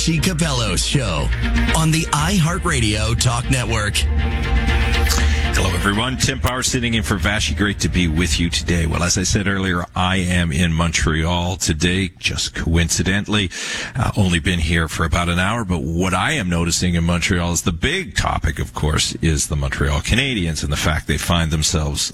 Vassy Capello's show on the iHeartRadio Talk Network. Hello, everyone. Tim Power sitting in for Vassy. Great to be with you today. Well, as I said earlier, I am in Montreal today, just coincidentally. Only been here for about an hour, but what I am noticing in Montreal is the big topic, of course, is the Montreal Canadiens and the fact they find themselves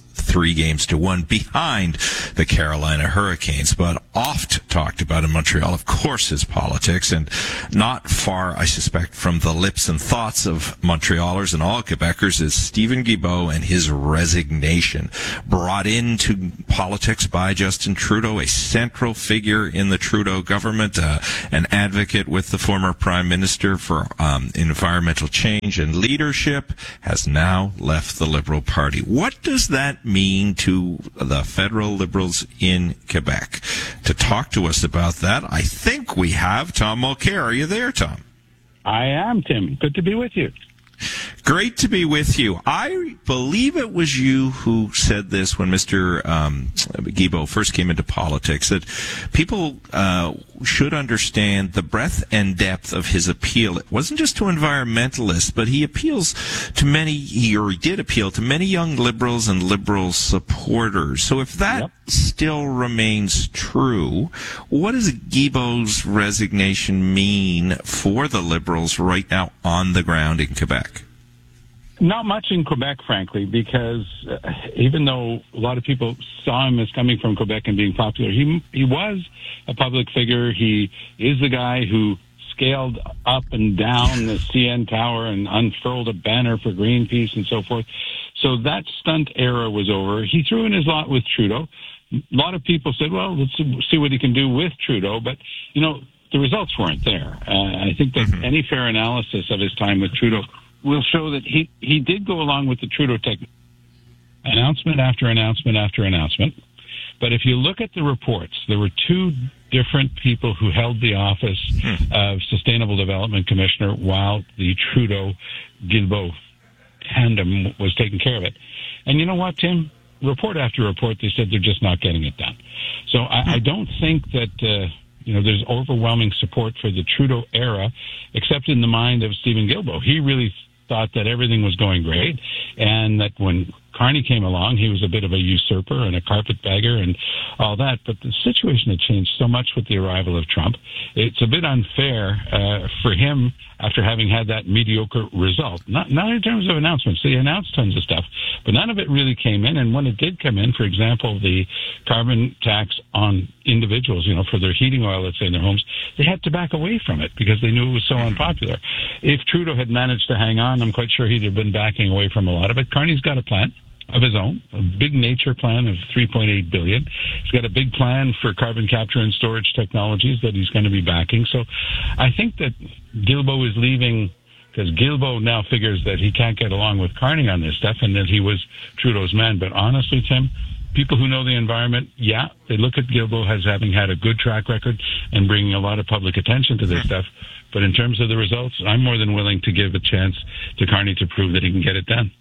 3-1 behind the Carolina Hurricanes. But oft talked about in Montreal, of course, is politics, and not far, I suspect, from the lips and thoughts of Montrealers and all Quebecers is Stephen Guilbeault and his resignation. Brought into politics by Justin Trudeau, a central figure in the Trudeau government, an advocate with the former Prime Minister for environmental change and leadership, has now left the Liberal Party. What does that mean to the federal Liberals in Quebec? To talk to us about that, I think we have Tom Mulcair. Are you there, Tom? I am, Tim. Good to be with you. Great to be with you. I believe it was you who said this when Mr. Guilbeault first came into politics, that people should understand the breadth and depth of his appeal. It wasn't just to environmentalists, but he appeals to he did appeal to many young liberals and liberal supporters. So if that still remains true, what does Guilbeault's resignation mean for the Liberals right now on the ground in Quebec? Not much in Quebec, frankly, because even though a lot of people saw him as coming from Quebec and being popular, he was a public figure. He is the guy who scaled up and down the CN Tower and unfurled a banner for Greenpeace and so forth. So that stunt era was over. He threw in his lot with Trudeau. A lot of people said, well, let's see what he can do with Trudeau. But, the results weren't there. I think that any fair analysis of his time with Trudeau will show that he did go along with the Trudeau technique, announcement after announcement after announcement. But if you look at the reports, there were two different people who held the office of Sustainable Development Commissioner while the Trudeau-Guilbeault tandem was taking care of it. And you know what, Tim? Report after report, they said they're just not getting it done. So I don't think that there's overwhelming support for the Trudeau era, except in the mind of Stephen Guilbeault. He really thought that everything was going great, and that when Carney came along, he was a bit of a usurper and a carpetbagger and all that. But the situation had changed so much with the arrival of Trump. It's a bit unfair for him after having had that mediocre result. Not in terms of announcements. They announced tons of stuff, but none of it really came in. And when it did come in, for example, the carbon tax on individuals, for their heating oil, let's say, in their homes, they had to back away from it because they knew it was so unpopular. If Trudeau had managed to hang on, I'm quite sure he'd have been backing away from a lot of it. Carney's got a plan of his own, a big nature plan of $3.8 billion. He's got a big plan for carbon capture and storage technologies that he's going to be backing. So I think that Guilbeault is leaving because Guilbeault now figures that he can't get along with Carney on this stuff and that he was Trudeau's man. But honestly, Tim, people who know the environment, they look at Guilbeault as having had a good track record and bringing a lot of public attention to this stuff. But in terms of the results, I'm more than willing to give a chance to Carney to prove that he can get it done.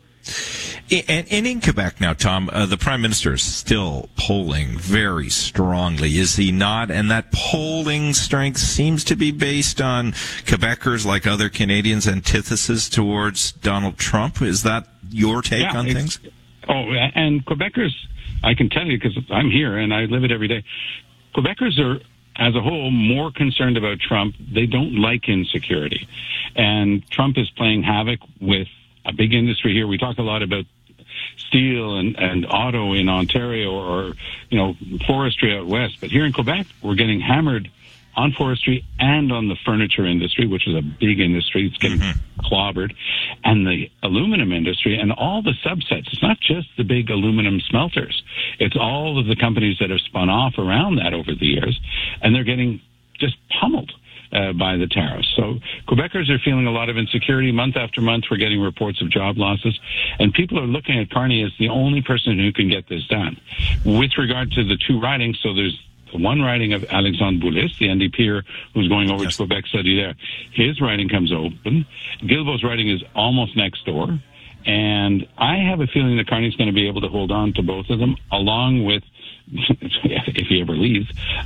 And in Quebec now, Tom, the Prime Minister is still polling very strongly, is he not? And that polling strength seems to be based on Quebecers, like other Canadians, antithesis towards Donald Trump. Is that your take on things? Oh, and Quebecers, I can tell you because I'm here and I live it every day, Quebecers are, as a whole, more concerned about Trump. They don't like insecurity. And Trump is playing havoc with a big industry here. We talk a lot about steel and auto in Ontario or, forestry out west. But here in Quebec, we're getting hammered on forestry and on the furniture industry, which is a big industry. It's getting clobbered. And the aluminum industry and all the subsets. It's not just the big aluminum smelters. It's all of the companies that have spun off around that over the years. And they're getting just pummeled by the tariffs. So Quebecers are feeling a lot of insecurity. Month after month, we're getting reports of job losses. And people are looking at Carney as the only person who can get this done. With regard to the two ridings, so there's the one riding of Alexandre Boulis, the NDPer who's going over to Quebec study there. His riding comes open. Guilbeault's riding is almost next door. And I have a feeling that Carney's going to be able to hold on to both of them, along with if he ever leaves,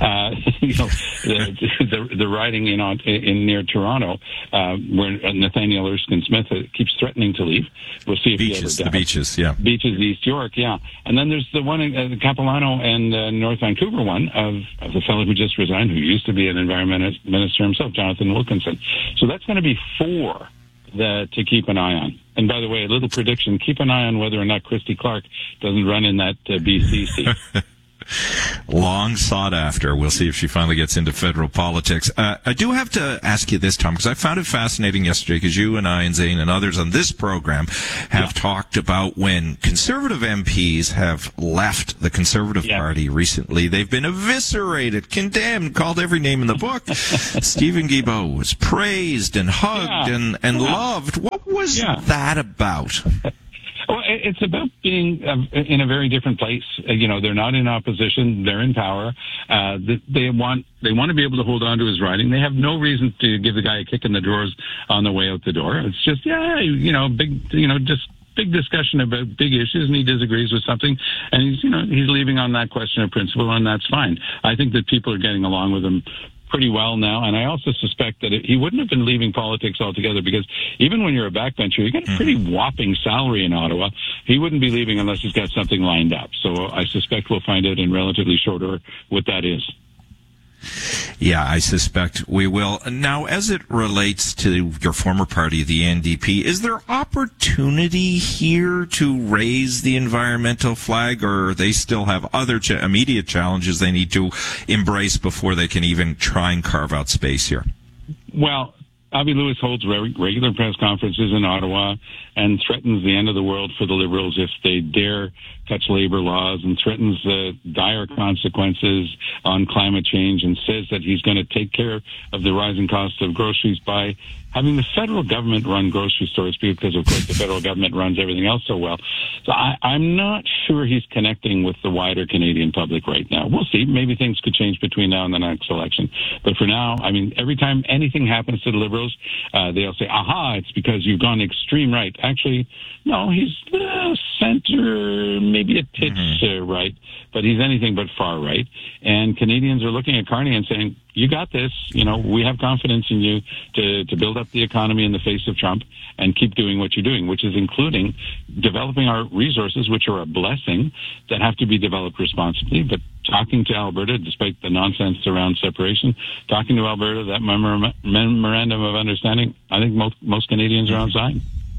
the riding in near Toronto, where Nathaniel Erskine-Smith keeps threatening to leave. We'll see if he ever does. The Beaches, yeah. Beaches, East York, yeah. And then there's the one in Capilano and North Vancouver one of the fellow who just resigned, who used to be an environment minister himself, Jonathan Wilkinson. So that's going to be 4 to keep an eye on. And by the way, a little prediction, keep an eye on whether or not Christy Clark doesn't run in that BC seat. Long sought after. We'll see if she finally gets into federal politics. I do have to ask you this, Tom, because I found it fascinating yesterday, because you and I and Zane and others on this program have talked about when Conservative MPs have left the Conservative Party recently. They've been eviscerated, condemned, called every name in the book. Stephen Guilbeault was praised and hugged and loved. What was that about? Well, it's about being in a very different place. They're not in opposition; they're in power. They want to be able to hold on to his riding. They have no reason to give the guy a kick in the drawers on the way out the door. It's just big discussion about big issues, and he disagrees with something, and he's leaving on that question of principle, and that's fine. I think that people are getting along with him pretty well now, and I also suspect that he wouldn't have been leaving politics altogether, because even when you're a backbencher, you get a pretty whopping salary in Ottawa. He wouldn't be leaving unless he's got something lined up. So I suspect we'll find out in relatively short order what that is. Yeah, I suspect we will. Now, as it relates to your former party, the NDP, is there opportunity here to raise the environmental flag, or they still have other immediate challenges they need to embrace before they can even try and carve out space here? Well, Avi Lewis holds regular press conferences in Ottawa and threatens the end of the world for the Liberals if they dare touch labor laws, and threatens dire consequences on climate change, and says that he's going to take care of the rising cost of groceries by having the federal government run grocery stores, because, of course, the federal government runs everything else so well. So I'm not sure he's connecting with the wider Canadian public right now. We'll see. Maybe things could change between now and the next election. But for now, I mean, every time anything happens to the Liberals, they'll say, aha, it's because you've gone extreme right. Actually, no, he's center, maybe a titch right, but he's anything but far right. And Canadians are looking at Carney and saying, you got this. We have confidence in you to build up the economy in the face of Trump and keep doing what you're doing, which is including developing our resources, which are a blessing, that have to be developed responsibly. But talking to Alberta, despite the nonsense around separation, talking to Alberta, that memorandum of understanding, I think most Canadians are on side.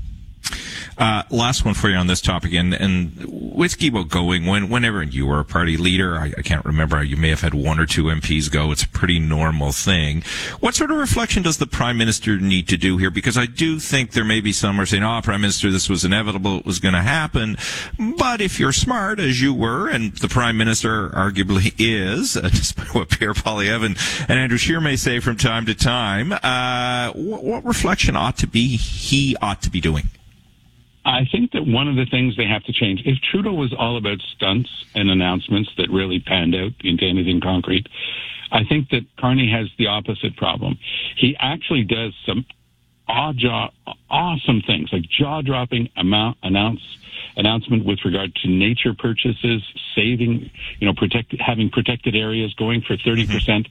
Last one for you on this topic, and with Guilbeault going, whenever you were a party leader, I can't remember, you may have had 1 or 2 MPs go. It's a pretty normal thing. What sort of reflection does the Prime Minister need to do here? Because I do think there may be some who are saying, Prime Minister, this was inevitable, it was going to happen. But if you're smart, as you were, and the Prime Minister arguably is, despite what Pierre Poilievre and Andrew Scheer may say from time to time, what reflection ought to be doing? I think that one of the things they have to change, if Trudeau was all about stunts and announcements that really panned out into anything concrete, I think that Carney has the opposite problem. He actually does some awesome things, like jaw-dropping announcement with regard to nature purchases, saving, having protected areas, going for 30%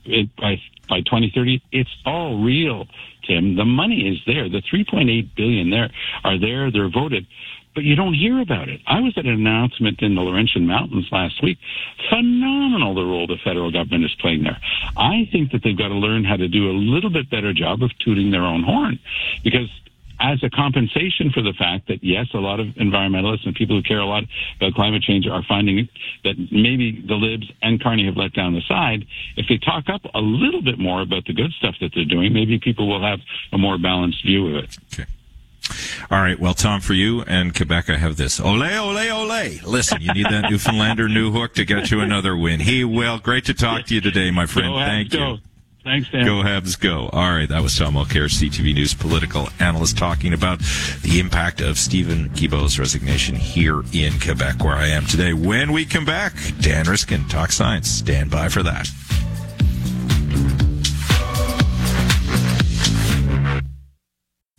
by 2030. It's all real, Tim. The money is there. The $3.8 billion they're voted, but you don't hear about it. I was at an announcement in the Laurentian Mountains last week. Phenomenal, the role the federal government is playing there. I think that they've got to learn how to do a little bit better job of tooting their own horn, because as a compensation for the fact that, yes, a lot of environmentalists and people who care a lot about climate change are finding that maybe the Libs and Carney have let down the side, if they talk up a little bit more about the good stuff that they're doing, maybe people will have a more balanced view of it. Okay. All right. Well, Tom, for you and Quebec, I have this. Ole, ole, ole. Listen, you need that Newfoundlander new hook to get you another win. He will. Great to talk to you today, my friend. Thank you. Thanks, Dan. Go Habs, go. All right, that was Tom Mulcair, CTV News political analyst, talking about the impact of Stephen Guilbeault's resignation here in Quebec, where I am today. When we come back, Dan Riskin, Talk Science. Stand by for that. The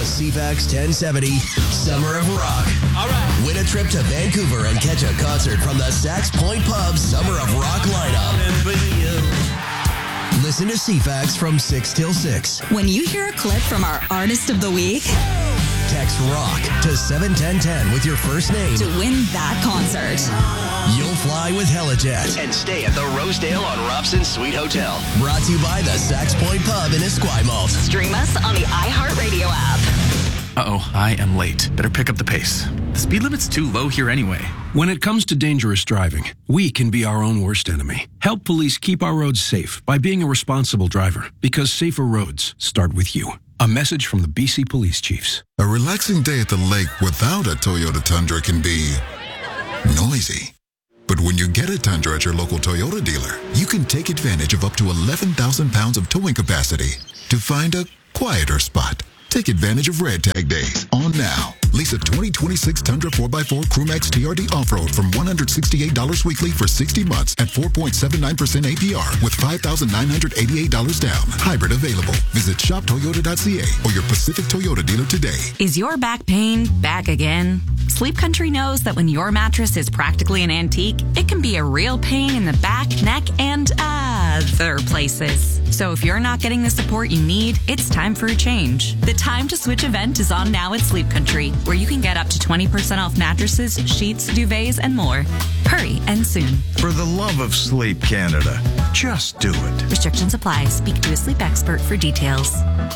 CFAX 1070 Summer of Rock. All right. Win a trip to Vancouver and catch a concert from the Sax Point Pub Summer of Rock lineup. Listen to CFAX from 6 till 6. When you hear a clip from our Artist of the Week, text ROCK to 71010 with your first name to win that concert. You'll fly with Helijet and stay at the Rosedale on Robson Suite Hotel. Brought to you by the Sax Point Pub in Esquimalt. Stream us on the iHeartRadio app. Uh-oh, I am late. Better pick up the pace. The speed limit's too low here anyway. When it comes to dangerous driving, we can be our own worst enemy. Help police keep our roads safe by being a responsible driver, because safer roads start with you. A message from the BC Police Chiefs. A relaxing day at the lake without a Toyota Tundra can be noisy. But when you get a Tundra at your local Toyota dealer, you can take advantage of up to 11,000 pounds of towing capacity to find a quieter spot. Take advantage of Red Tag Days on now. Lease a 2026 Tundra 4x4 Crewmax TRD Off-Road from $168 weekly for 60 months at 4.79% APR with $5,988 down. Hybrid available. Visit shoptoyota.ca or your Pacific Toyota dealer today. Is your back pain back again? Sleep Country knows that when your mattress is practically an antique, it can be a real pain in the back, neck, and other places. So if you're not getting the support you need, it's time for a change. The Time to Switch event is on now at Sleep Country, where you can get up to 20% off mattresses, sheets, duvets, and more. Hurry and soon. For the love of sleep, Canada, just do it. Restrictions apply. Speak to a sleep expert for details.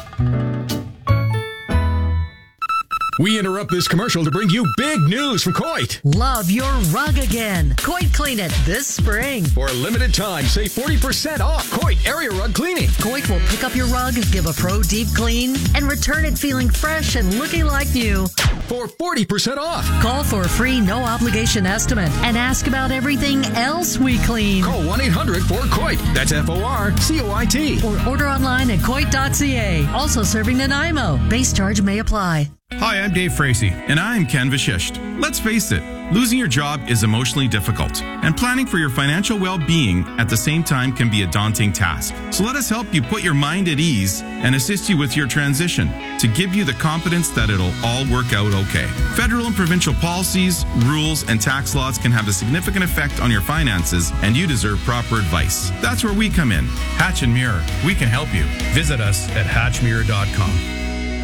We interrupt this commercial to bring you big news from Coit. Love your rug again. Coit Clean It this spring. For a limited time, save 40% off Coit Area Rug Cleaning. Coit will pick up your rug, give a pro deep clean, and return it feeling fresh and looking like new. For 40% off. Call for a free no-obligation estimate and ask about everything else we clean. Call 1-800-4COIT. That's FORCOIT. Or order online at coit.ca. Also serving Nanaimo. Base charge may apply. Hi, I'm Dave Fracey, and I'm Ken Vashisht. Let's face it, losing your job is emotionally difficult, and planning for your financial well-being at the same time can be a daunting task. So let us help you put your mind at ease and assist you with your transition to give you the confidence that it'll all work out okay. Federal and provincial policies, rules, and tax laws can have a significant effect on your finances, and you deserve proper advice. That's where we come in. Hatch and Mirror, we can help you. Visit us at hatchmirror.com.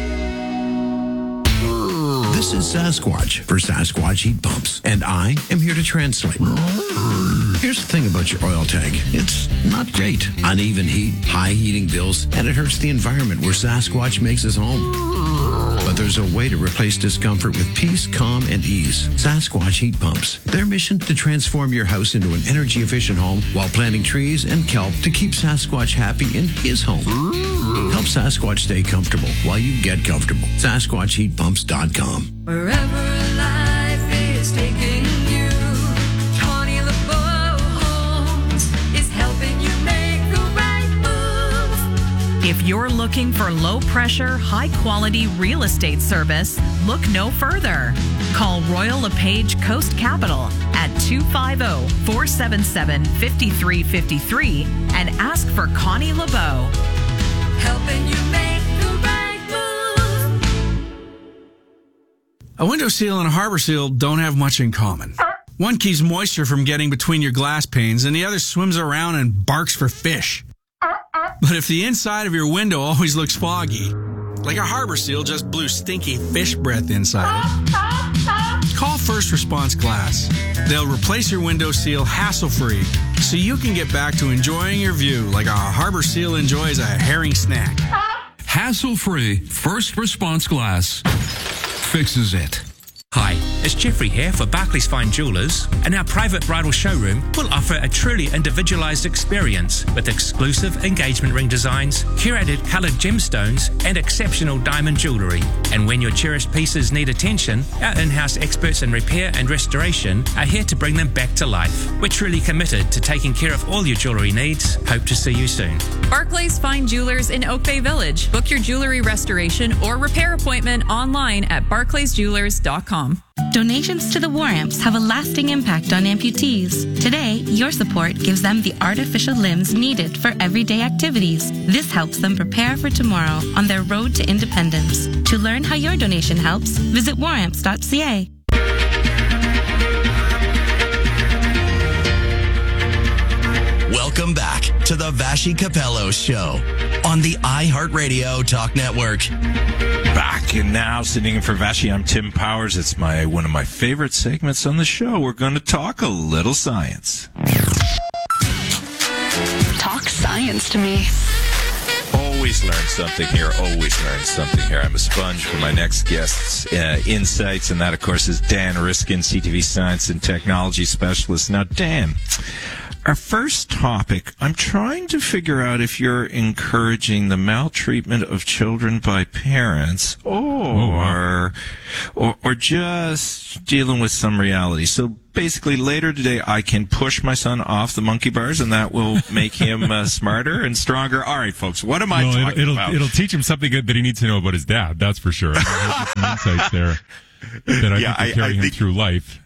This is Sasquatch for Sasquatch Heat Pumps, and I am here to translate. Here's the thing about your oil tank. It's not great. Uneven heat, high heating bills, and it hurts the environment where Sasquatch makes his home. But there's a way to replace discomfort with peace, calm, and ease. Sasquatch Heat Pumps. Their mission to transform your house into an energy-efficient home while planting trees and kelp to keep Sasquatch happy in his home. Help Sasquatch stay comfortable while you get comfortable. SasquatchHeatPumps.com. Wherever life is taking you, Connie LeBeau Homes is helping you make the right move. If you're looking for low-pressure, high-quality real estate service, look no further. Call Royal LePage Coast Capital at 250-477-5353 and ask for Connie LeBeau. Helping you make the right move. A window seal and a harbor seal don't have much in common. One keeps moisture from getting between your glass panes, and the other swims around and barks for fish. But if the inside of your window always looks foggy, like a harbor seal just blew stinky fish breath inside it, call First Response Glass. They'll replace your window seal hassle-free so you can get back to enjoying your view like a harbor seal enjoys a herring snack. Hassle-free First Response Glass fixes it. Hi, it's Jeffrey here for Barclays Fine Jewelers, and our private bridal showroom will offer a truly individualized experience with exclusive engagement ring designs, curated colored gemstones, and exceptional diamond jewelry. And when your cherished pieces need attention, our in-house experts in repair and restoration are here to bring them back to life. We're truly committed to taking care of all your jewelry needs. Hope to see you soon. Barclays Fine Jewelers in Oak Bay Village. Book your jewelry restoration or repair appointment online at barclaysjewelers.com. Donations to the War Amps have a lasting impact on amputees. Today, your support gives them the artificial limbs needed for everyday activities. This helps them prepare for tomorrow on their road to independence. To learn how your donation helps, visit waramps.ca. Welcome back to the Vashi Capello Show on the iHeartRadio Talk Network. Back and now, sitting in for Vashi, I'm Tim Powers. It's one of my favorite segments on the show. We're going to talk a little science. Talk science to me. Always learn something here. Always learn something here. I'm a sponge for my next guest's insights, and that, of course, is Dan Riskin, CTV Science and Technology Specialist. Now, Dan, our first topic, I'm trying to figure out if you're encouraging the maltreatment of children by parents or just dealing with some reality. So basically, later today, I can push my son off the monkey bars, and that will make him smarter and stronger. All right, folks, what am I talking about? It'll teach him something good that he needs to know about his dad, that's for sure. Some insights there that I think will carry him through life.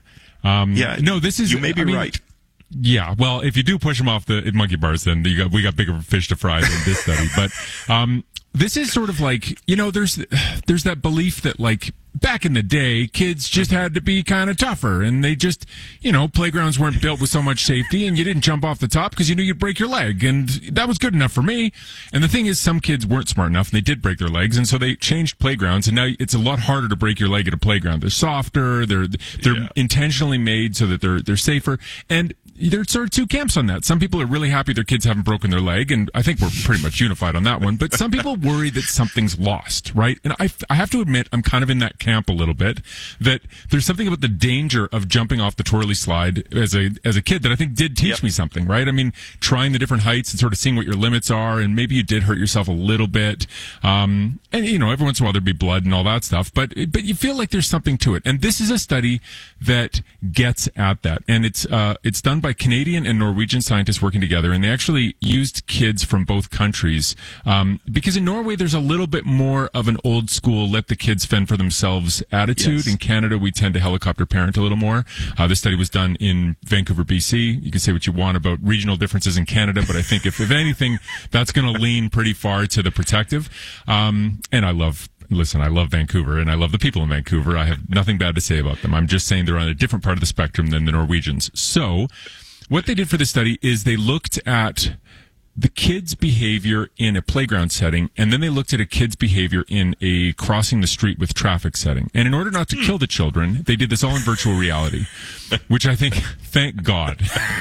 You may be right. Yeah, well, if you do push him off the monkey bars, then we got bigger fish to fry than this study. But this is sort of like, there's that belief that, like, back in the day, kids just had to be kind of tougher, and they just, playgrounds weren't built with so much safety, and you didn't jump off the top because you knew you'd break your leg, and that was good enough for me. And the thing is, some kids weren't smart enough, and they did break their legs, and so they changed playgrounds, and now it's a lot harder to break your leg at a playground. They're softer, they're intentionally made so that they're safer, and there's sort of two camps on that. Some people are really happy their kids haven't broken their leg, and I think we're pretty much unified on that one. But some people worry that something's lost, right? And I have to admit, I'm kind of in that camp a little bit, that there's something about the danger of jumping off the twirly slide as a kid that I think did teach me something, right? I mean, trying the different heights and sort of seeing what your limits are, and maybe you did hurt yourself a little bit. And, every once in a while there'd be blood and all that stuff, but you feel like there's something to it. And this is a study that gets at that. And it's done by Canadian and Norwegian scientists working together, and they actually used kids from both countries, because in Norway there's a little bit more of an old school let the kids fend for themselves attitude. Yes. In Canada we tend to helicopter parent a little more. This study was done in Vancouver, BC. You can say what you want about regional differences in Canada, but I think if anything, that's going to lean pretty far to the protective. And I love Vancouver, and I love the people in Vancouver. I have nothing bad to say about them. I'm just saying they're on a different part of the spectrum than the Norwegians. So what they did for this study is they looked at the kids' behavior in a playground setting, and then they looked at a kid's behavior in a crossing the street with traffic setting. And in order not to kill the children, they did this all in virtual reality, which I think, thank God.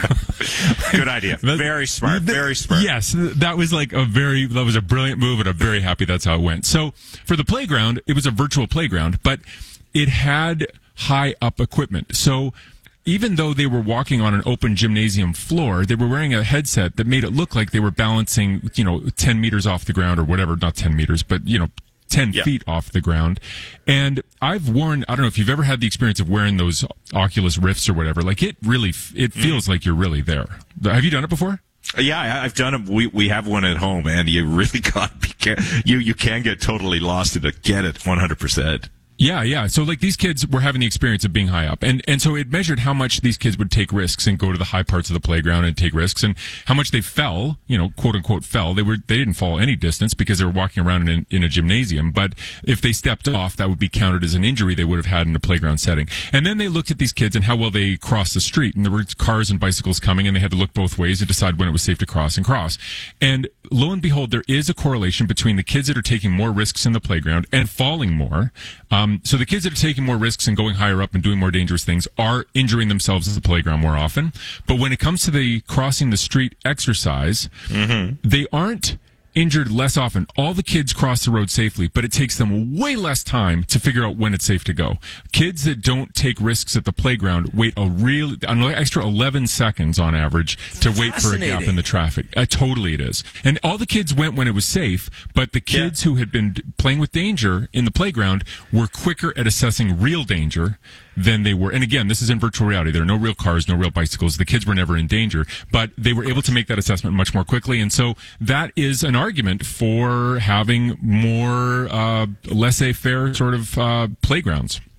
Good idea. Very smart. Very smart. Yes, that was a brilliant move, and I'm very happy that's how it went. So for the playground, it was a virtual playground, but it had high up equipment. So even though they were walking on an open gymnasium floor, they were wearing a headset that made it look like they were balancing, 10 meters off the ground or whatever, not 10 meters, but, 10 feet off the ground. And I've worn, I don't know if you've ever had the experience of wearing those Oculus Rifts or whatever, like it feels like you're really there. Have you done it before? Yeah, I've done it. We have one at home, and you really got to be careful. You can get totally lost in it. Get it 100%. Yeah. So like these kids were having the experience of being high up. And so it measured how much these kids would take risks and go to the high parts of the playground and take risks, and how much they fell, quote unquote fell. They didn't fall any distance because they were walking around in a gymnasium. But if they stepped off, that would be counted as an injury they would have had in a playground setting. And then they looked at these kids and how well they crossed the street. And there were cars and bicycles coming, and they had to look both ways to decide when it was safe to cross and cross. And lo and behold, there is a correlation between the kids that are taking more risks in the playground and falling more. So the kids that are taking more risks and going higher up and doing more dangerous things are injuring themselves at the playground more often. But when it comes to the crossing the street exercise, they aren't injured less often. All the kids cross the road safely, but it takes them way less time to figure out when it's safe to go. Kids that don't take risks at the playground wait an extra 11 seconds on average to wait for a gap in the traffic. Totally it is. And all the kids went when it was safe, but the kids who had been playing with danger in the playground were quicker at assessing real danger than they were. And again, this is in virtual reality. There are no real cars, no real bicycles. The kids were never in danger, but they were able to make that assessment much more quickly. And so that is an argument for having more laissez-faire sort of playgrounds.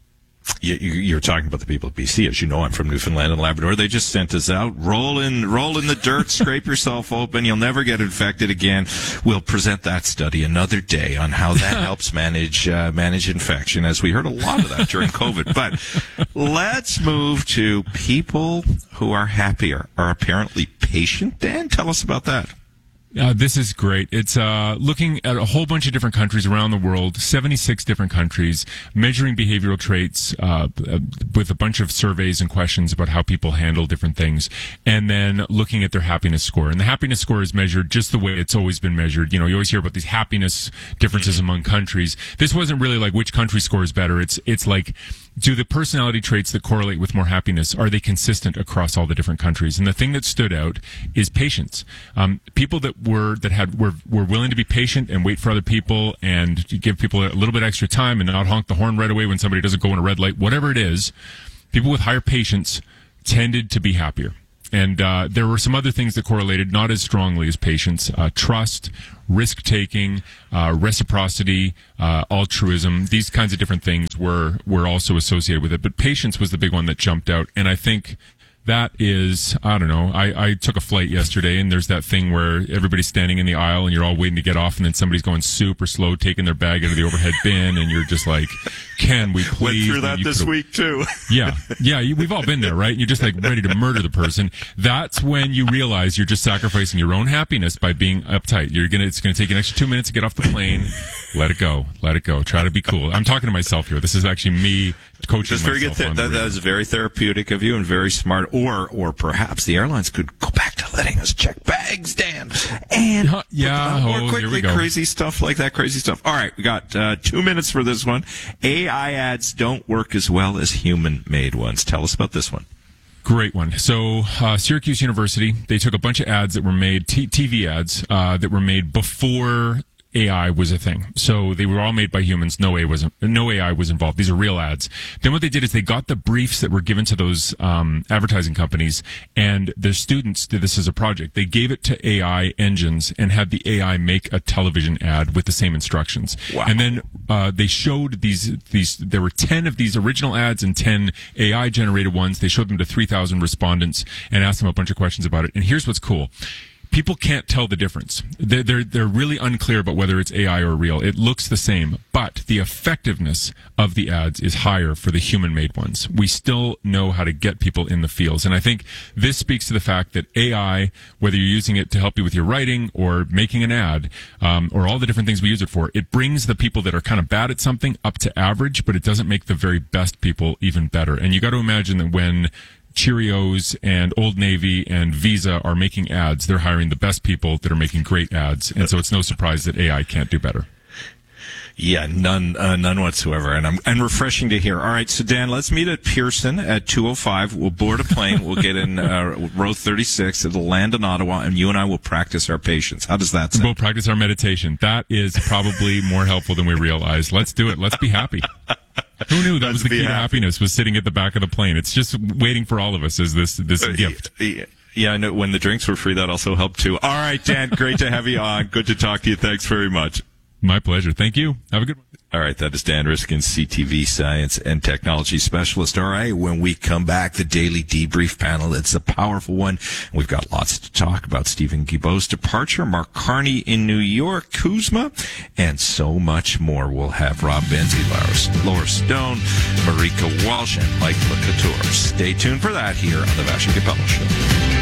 You're talking about the people of BC. As you know, I'm from Newfoundland and Labrador. They just sent us out. Roll in the dirt, scrape yourself open. You'll never get infected again. We'll present that study another day on how that helps manage infection, as we heard a lot of that during COVID. But let's move to people who are happier, are apparently patient. Dan, tell us about that. This is great. It's looking at a whole bunch of different countries around the world, 76 different countries, measuring behavioral traits with a bunch of surveys and questions about how people handle different things, and then looking at their happiness score. And the happiness score is measured just the way it's always been measured. You know, you always hear about these happiness differences among countries. This wasn't really like which country scores better. It's like, do the personality traits that correlate with more happiness, are they consistent across all the different countries? And the thing that stood out is patience. People that were willing to be patient and wait for other people and give people a little bit extra time and not honk the horn right away when somebody doesn't go in a red light, whatever it is, people with higher patience tended to be happier. And there were some other things that correlated not as strongly as patience. Trust, risk-taking, reciprocity, altruism, these kinds of different things were also associated with it. But patience was the big one that jumped out. And I think that is, I don't know, I took a flight yesterday, and there's that thing where everybody's standing in the aisle and you're all waiting to get off, and then somebody's going super slow, taking their bag out of the overhead bin, and you're just like, can we please? Went through that this week too. Yeah, we've all been there, right? You're just like ready to murder the person. That's when you realize you're just sacrificing your own happiness by being uptight. It's gonna take an extra 2 minutes to get off the plane. Let it go. Try to be cool. I'm talking to myself here. This is actually me coaching myself. That's very good. That is very therapeutic of you and very smart. Or perhaps the airlines could go back to letting us check bags, Dan. And more quickly, crazy stuff like that. Crazy stuff. All right, we got 2 minutes for this one. AI ads don't work as well as human-made ones. Tell us about this one. Great one. So, Syracuse University, they took a bunch of ads that were made, TV ads, that were made before AI was a thing. So they were all made by humans. No AI was involved. These are real ads. Then what they did is they got the briefs that were given to those advertising companies, and the students did this as a project. They gave it to AI engines and had the AI make a television ad with the same instructions. Wow. And then they showed these. There were 10 of these original ads and 10 AI generated ones. They showed them to 3,000 respondents and asked them a bunch of questions about it. And here's what's cool. People can't tell the difference. They're really unclear about whether it's AI or real. It looks the same, but the effectiveness of the ads is higher for the human-made ones. We still know how to get people in the fields. And I think this speaks to the fact that AI, whether you're using it to help you with your writing or making an ad, or all the different things we use it for, it brings the people that are kind of bad at something up to average, but it doesn't make the very best people even better. And you got to imagine that when Cheerios and Old Navy and Visa are making ads, they're hiring the best people that are making great ads. And so it's no surprise that AI can't do better. Yeah, none whatsoever. And refreshing to hear. All right, so Dan, let's meet at Pearson at 2:05. We'll board a plane. We'll get in row 36. It'll land in Ottawa, and you and I will practice our patience. How does that sound? We'll practice our meditation. That is probably more helpful than we realize. Let's do it. Let's be happy. Who knew that was the key to happiness, was sitting at the back of the plane? It's just waiting for all of us as this gift. Yeah, I know when the drinks were free, that also helped too. All right, Dan, great to have you on. Good to talk to you. Thanks very much. My pleasure. Thank you. Have a good one. All right, that is Dan Riskin, CTV Science and Technology Specialist. All right, when we come back, the Daily Debrief panel, it's a powerful one. We've got lots to talk about. Stephen Guilbeault's departure, Mark Carney in New York, Kuzma, and so much more. We'll have Rob Benzie, Laura Stone, Marika Walsh, and Mike LeCouture. Stay tuned for that here on the Vassar Capella Show.